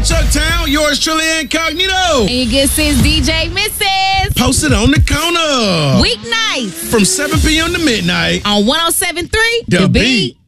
Chucktown, yours truly incognito. And your good sis DJ Mrs. Posted on the corner. Weeknights From 7 p.m. to midnight. on 107.3 The Beat.